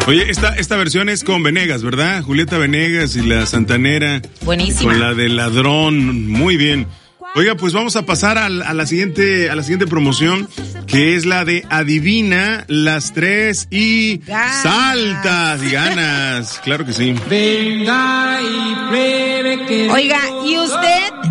Oye, esta versión es con Venegas, ¿verdad? Julieta Venegas y la Santanera. Buenísima. Con la de Ladrón, muy bien. Oiga, pues vamos a pasar a la siguiente promoción, que es la de Adivina las 3 y ganas. Saltas y ganas. Claro que sí. Oiga, ¿y usted